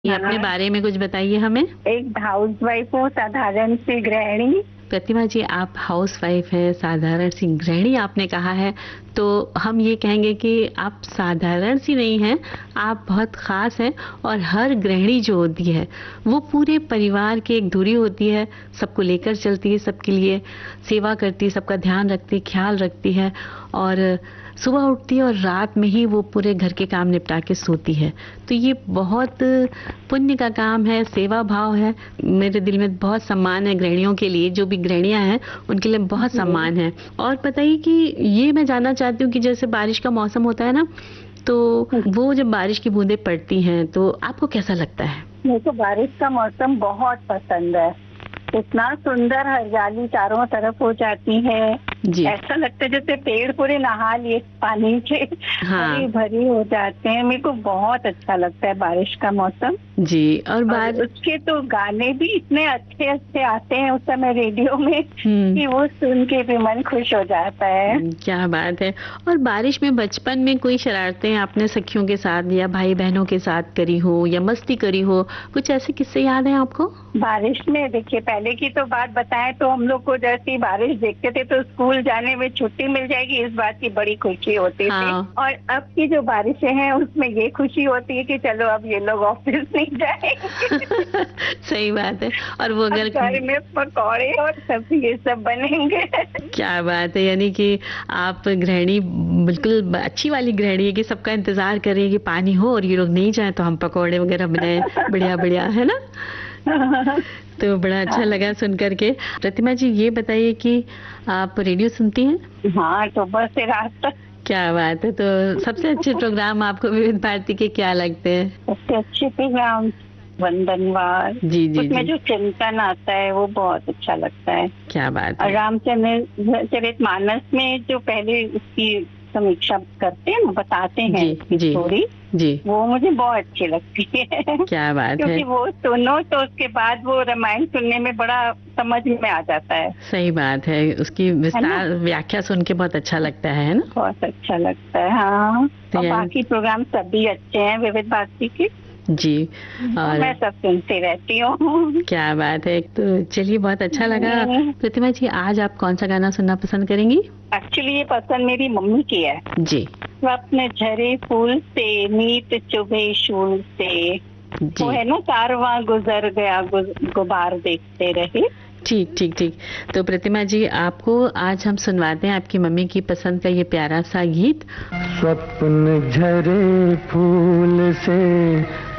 ये अपने हाँ, बारे में कुछ बताइए हमें। एक हाउसवाइफ हूँ, साधारण सी गृहिणी। प्रतिमा जी, आप हाउसवाइफ हैं, साधारण सी गृहिणी आपने कहा है, तो हम ये कहेंगे कि आप साधारण सी नहीं हैं, आप बहुत ख़ास हैं। और हर गृहिणी जो होती है, वो पूरे परिवार की एक धुरी होती है, सबको लेकर चलती है, सबके लिए सेवा करती है, सबका ध्यान रखती है, ख्याल रखती है और सुबह उठती है और रात में ही वो पूरे घर के काम निपटा के सोती है। तो ये बहुत पुण्य का काम है, सेवा भाव है। मेरे दिल में बहुत सम्मान है गृहिणियों के लिए, जो भी गृहिणियां हैं उनके लिए बहुत सम्मान है। और बताइए कि ये मैं जानना चाहती हूँ कि जैसे बारिश का मौसम होता है ना, तो वो जब बारिश की बूंदें पड़ती हैं तो आपको कैसा लगता है? मेरे को बारिश का मौसम बहुत पसंद है। इतना सुंदर हरियाली चारों तरफ हो जाती है। जी। ऐसा लगता है जैसे पेड़ पूरे नहा लिए पानी से, हाँ। हरी भरी हो जाते हैं। मेरे को बहुत अच्छा लगता है बारिश का मौसम। जी। और उसके तो गाने भी इतने अच्छे अच्छे आते हैं उस समय रेडियो में कि वो सुन के भी मन खुश हो जाता है। क्या बात है। और बारिश में बचपन में कोई शरारतें आपने सखियों के साथ या भाई बहनों के साथ करी हो या मस्ती करी हो, कुछ ऐसे किस्से याद हैं आपको? बारिश में देखिए, पहले की तो बात बताएं तो हम लोग को जैसी बारिश देखते थे तो स्कूल जाने में छुट्टी मिल जाएगी, इस बात की बड़ी खुशी होती थी। और अब की जो बारिशें हैं उसमें ये खुशी होती है कि चलो अब ये लोग ऑफिस नहीं जाएंगे। सही बात है। और वो अगर घर में पकौड़े और सब्जी ये सब बनेंगे। क्या बात है, यानी कि आप गृहिणी बिल्कुल अच्छी वाली गृहिणी है कि सबका इंतजार कर रही है कि पानी हो और ये लोग नहीं जाए तो हम पकौड़े वगैरह बनाए, बढ़िया बढ़िया, है ना? तो बड़ा अच्छा लगा सुन करके। प्रतिमा जी, ये बताइए कि आप रेडियो सुनती हैं? हाँ, सुबह से रात तक। क्या बात है। तो सबसे अच्छे प्रोग्राम आपको विविध भारती के क्या लगते हैं? सबसे अच्छे प्रोग्राम वंदनवार। जी जी उसमें जी। जो चिंतन आता है वो बहुत अच्छा लगता है। क्या बात और है। रामचरितमानस में जो पहले उसकी समीक्षा करते हैं, बताते हैं जी जी स्टोरी जी। वो मुझे बहुत अच्छी लगती है। क्या बात है। क्योंकि वो सुनो तो उसके बाद वो रामायण सुनने में बड़ा समझ में आ जाता है। सही बात है, उसकी विस्तार व्याख्या सुन के बहुत अच्छा लगता है ना? बहुत अच्छा लगता है। हाँ, और बाकी प्रोग्राम सभी अच्छे हैं विविध भारती के। जी। और मैं सब सुनती रहती हूँ। क्या बात है। तो चलिए, बहुत अच्छा लगा। प्रतिमा जी, आज आप कौन सा गाना सुनना पसंद करेंगी? एक्चुअली ये पसंद मेरी मम्मी की है। जी। स्वप्न झरे फूल से, नीत चुभे शूल से, वो है ना, कारवां गुजर गया गुबार देखते रहे। ठीक ठीक ठीक। तो प्रतिमा जी, आपको आज हम सुनवाते हैं आपकी मम्मी की पसंद का ये प्यारा सा गीत। स्वप्न झरे फूल से